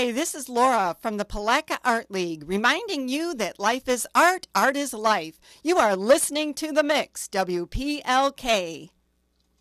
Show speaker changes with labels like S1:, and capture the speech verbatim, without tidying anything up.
S1: Hi, this is Laura from the Palaca Art League, reminding you that life is art, art is life. You are listening to The Mix, W P L K.